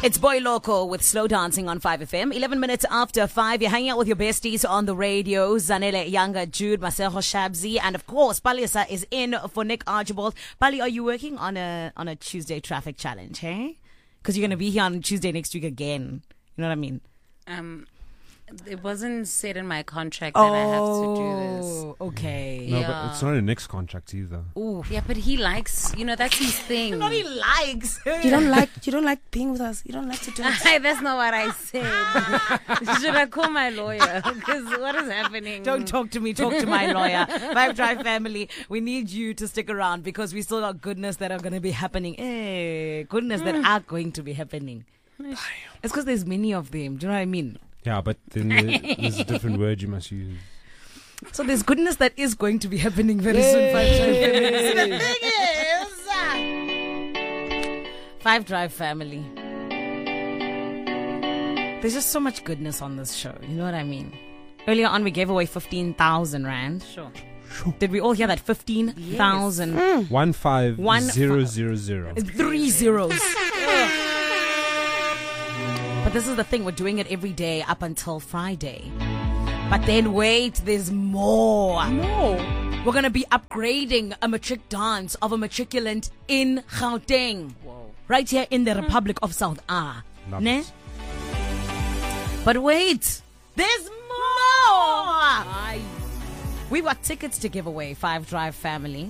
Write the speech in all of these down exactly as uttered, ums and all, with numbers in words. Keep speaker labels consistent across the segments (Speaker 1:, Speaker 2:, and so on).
Speaker 1: It's Boy Loco with Slow Dancing on five F M. eleven minutes after five, you're hanging out with your besties on the radio. Zanele Younger, Jude, Marcelo Shabzi, and of course, Palisa is in for Nick Archibald. Pali, are you working on a on a Tuesday traffic challenge, hey? Because you're going to be here on Tuesday next week again. You know what I mean?
Speaker 2: Um, it wasn't said in my contract
Speaker 1: oh,
Speaker 2: that I have to do this.
Speaker 1: Okay.
Speaker 3: No,
Speaker 2: Yeah.
Speaker 3: but it's not a Nick's contract either.
Speaker 1: Ooh.
Speaker 2: Yeah, but he likes, you know, that's his thing.
Speaker 1: Not he likes.
Speaker 4: You don't like you don't like being with us. You don't like to do it.
Speaker 2: That's not what I said. Should I call my lawyer? Because what is happening?
Speaker 1: Don't talk to me, talk to my lawyer. Five Drive family, we need you to stick around because we still got goodness that are going to be happening. Eh, goodness that are going to be happening. It's because there's many of them. Do you know what I mean?
Speaker 3: Yeah, but then there, there's a different word you must use.
Speaker 1: So there's goodness that is going to be happening very soon. Five Drive family. The thing is, Five Drive family. There's just so much goodness on this show. You know what I mean? Earlier on, we gave away fifteen thousand rand.
Speaker 2: Sure.
Speaker 1: Did we all hear that? fifteen thousand.
Speaker 2: Yes.
Speaker 3: One five
Speaker 1: One
Speaker 3: zero
Speaker 1: fi-
Speaker 3: zero zero.
Speaker 1: Three zeros. But this is the thing, we're doing it every day up until Friday. But then wait, there's more.
Speaker 4: No.
Speaker 1: We're going to be upgrading a matric dance of a matriculant in Gauteng.
Speaker 2: Whoa.
Speaker 1: Right here in the Republic of South A.
Speaker 3: Love
Speaker 1: Ne?
Speaker 3: it.
Speaker 1: But wait, there's more. We've got tickets to give away, Five Drive family.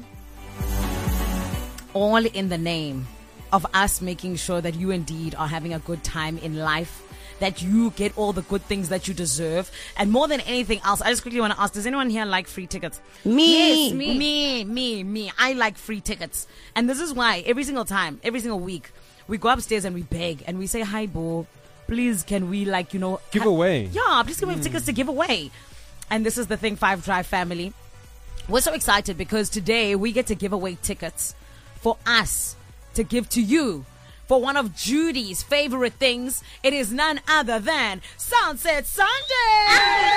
Speaker 1: All in the name of us making sure that you indeed are having a good time in life, that you get all the good things that you deserve. And more than anything else, I just quickly want to ask, does anyone here like free tickets?
Speaker 4: Me.
Speaker 1: Yes, me. Me, me, me. I like free tickets. And this is why every single time, every single week, we go upstairs and we beg and we say, hi, Bo, please can we like, you know.
Speaker 3: Give
Speaker 1: ha-
Speaker 3: away.
Speaker 1: Yeah, please give me tickets to give away. And this is the thing, Five Drive family. We're so excited because today we get to give away tickets for us to give to you for one of Judy's favorite things. It is none other than Sunset Sunday.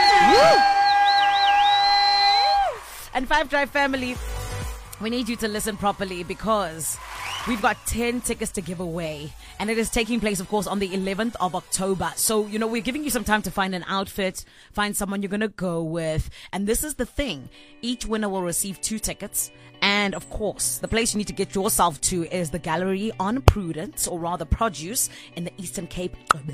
Speaker 1: And Five Drive family, we need you to listen properly because we've got ten tickets to give away. And it is taking place, of course, on the eleventh of October. So, you know, we're giving you some time to find an outfit, find someone you're going to go with. And this is the thing. Each winner will receive two tickets. And, of course, the place you need to get yourself to is the Gallery on Prudence, or rather Produce, in the Eastern Cape.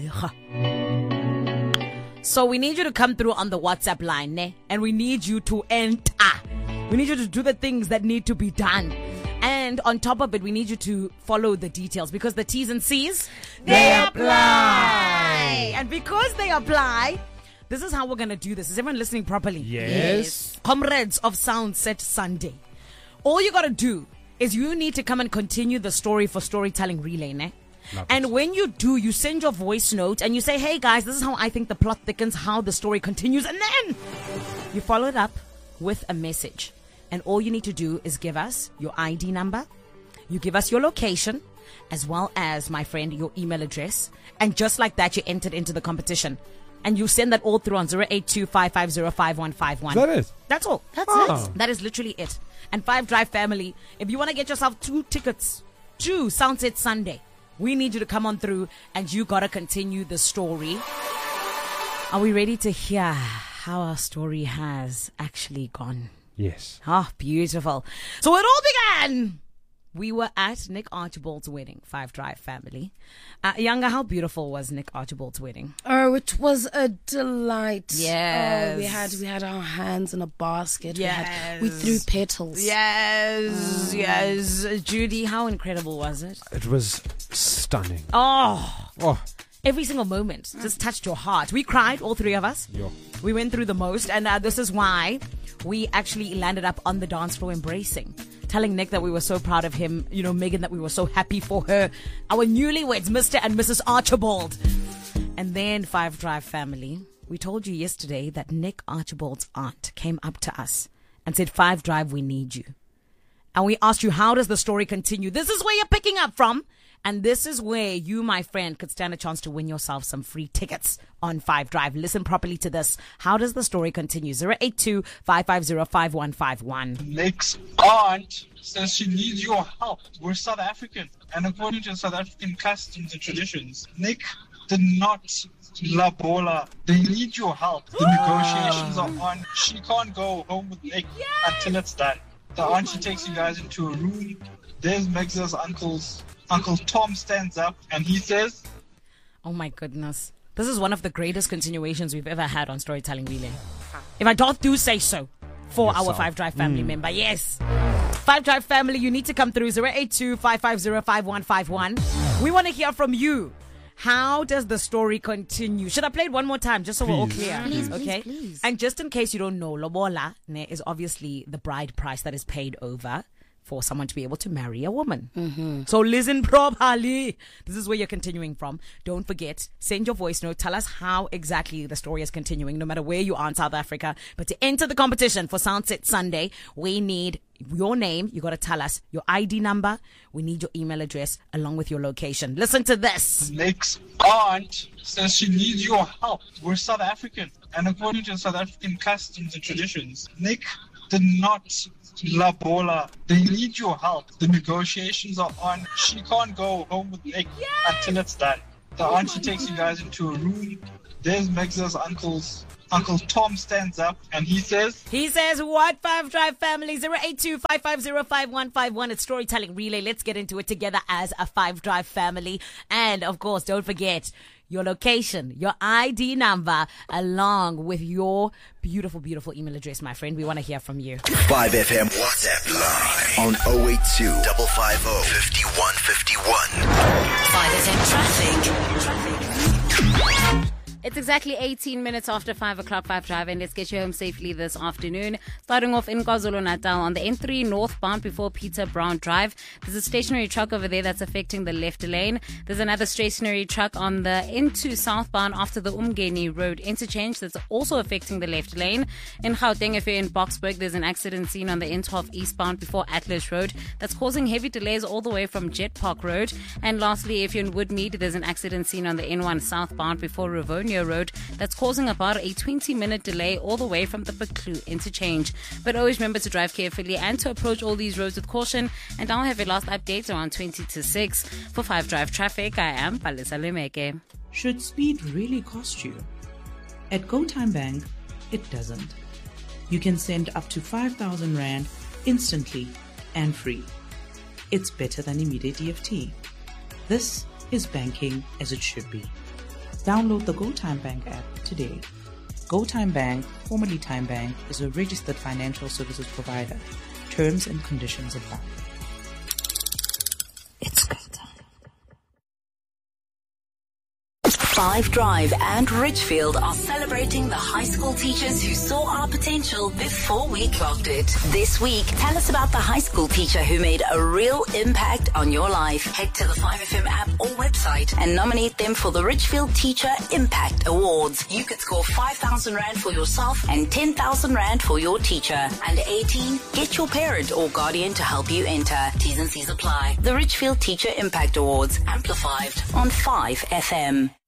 Speaker 1: So we need you to come through on the WhatsApp line, ne? And we need you to enter. We need you to do the things that need to be done. And on top of it, we need you to follow the details because the T's and C's, they apply. And because they apply, this is how we're going to do this. Is everyone listening properly?
Speaker 3: Yes.
Speaker 1: Comrades of Soundset Sunday. All you got to do is you need to come and continue the story for storytelling relay, ne?
Speaker 3: Love
Speaker 1: And
Speaker 3: it.
Speaker 1: when you do, you send your voice note and you say, hey guys, this is how I think the plot thickens, how the story continues. And then you follow it up with a message. And all you need to do is give us your I D number, you give us your location, as well as, my friend, your email address. And just like that, you entered into the competition. And you send that all through on zero eight two, five five zero, five one five one.
Speaker 3: Is that it?
Speaker 1: That's all. That's
Speaker 3: Oh.
Speaker 1: it. That is literally it. And Five Drive family, if you want to get yourself two tickets to Soundset Sunday, we need you to come on through and you got to continue the story. Are we ready to hear how our story has actually gone?
Speaker 3: Yes.
Speaker 1: Ah, beautiful. So it all began. We were at Nick Archibald's wedding, Five Drive family. Uh, Younger, how beautiful was Nick Archibald's wedding?
Speaker 4: Oh, it was a delight.
Speaker 1: Yes.
Speaker 4: Oh, we had we had our hands in a basket. We, had, we
Speaker 1: Yes.
Speaker 4: threw petals.
Speaker 1: Yes, yes. Judy, how incredible was it?
Speaker 3: It was stunning.
Speaker 1: Oh,
Speaker 3: Oh,
Speaker 1: every single moment just touched your heart. We cried, all three of us.
Speaker 3: yo.
Speaker 1: We went through the most, and uh, this is why we actually landed up on the dance floor embracing, telling Nick that we were so proud of him, you know, Megan, that we were so happy for her, our newlyweds, Mister and Missus Archibald. And then Five Drive family, we told you yesterday that Nick Archibald's aunt came up to us and said, Five Drive, we need you. And we asked you, how does the story continue? This is where you're picking up from. And this is where you, my friend, could stand a chance to win yourself some free tickets on Five Drive. Listen properly to this. How does the story continue? zero eight two, five five zero, five one five one.
Speaker 5: Nick's aunt says she needs your help. We're South African, and according to South African customs and traditions, Nick did not labola. They need your help. The negotiations are on. She can't go home with Nick until it's done. The auntie takes you guys into a room. There's Meg's uncle's Uncle Tom stands up and he says,
Speaker 1: oh my goodness. This is one of the greatest continuations we've ever had on Storytelling Relay. If I don't do say so for
Speaker 3: Yourself.
Speaker 1: our Five Drive family mm. member. Yes. Five Drive family, you need to come through zero eight two, five five zero, five one five one. We want to hear from you. How does the story continue? Should I play it one more time just so we're all clear?
Speaker 4: Please,
Speaker 1: okay.
Speaker 4: please, please.
Speaker 1: And just in case you don't know, lobola ne, is obviously the bride price that is paid over for someone to be able to marry a woman. Mm-hmm. So listen properly. This is where you're continuing from. Don't forget, send your voice note. Tell us how exactly the story is continuing, no matter where you are in South Africa. But to enter the competition for Soundset Sunday, we need your name. You got to tell us your I D number. We need your email address along with your location. Listen to this.
Speaker 5: Nick's aunt says she needs your help. We're South African, and according to South African customs and traditions, Nick did not labola. They need your help. The negotiations are on. She can't go home with Nick until it's done. The
Speaker 1: Oh
Speaker 5: auntie takes you guys into a room. There's Meg's uncle's Uncle Tom stands up and he says,
Speaker 1: He says, what? Five Drive family, zero eight two, five five zero, five one five one. It's Storytelling Relay. Let's get into it together as a Five Drive family. And of course, don't forget your location, your I D number, along with your beautiful, beautiful email address, my friend. We want to hear from you.
Speaker 6: five F M WhatsApp line on oh eight two, five five zero, five one five one.
Speaker 7: five F M traffic. Traffic.
Speaker 2: It's exactly eighteen minutes after five o'clock, Five Drive, and let's get you home safely this afternoon. Starting off in KwaZulu-Natal on the N three northbound before Peter Brown Drive. There's a stationary truck over there that's affecting the left lane. There's another stationary truck on the N two southbound after the Umgeni Road interchange that's also affecting the left lane. In Gauteng, if you're in Boksburg, there's an accident scene on the N twelve eastbound before Atlas Road that's causing heavy delays all the way from Jet Park Road. And lastly, if you're in Woodmead, there's an accident scene on the N one southbound before Rivonia Road that's causing about a twenty minute delay all the way from the Baklu interchange. But always remember to drive carefully and to approach all these roads with caution. And I'll have a last update around twenty to six. For Five Drive Traffic, I am Palisa Lemeke.
Speaker 8: Should speed really cost you? At GoTime Bank, it doesn't. You can send up to five thousand Rand instantly and free. It's better than immediate E F T. This is banking as it should be. Download the GoTime Bank app today. GoTime Bank, formerly Time Bank, is a registered financial services provider. Terms and conditions apply.
Speaker 7: It's go time. Five Drive and Richfield are celebrating the high school teachers who saw our potential before we clocked it. This week, tell us about the high school teacher who made a real impact on your life. Head to the five F M app or website and nominate them for the Richfield Teacher Impact Awards. You could score five thousand Rand for yourself and ten thousand Rand for your teacher. Under eighteen, get your parent or guardian to help you enter. T's and C's apply. The Richfield Teacher Impact Awards, amplified on five F M.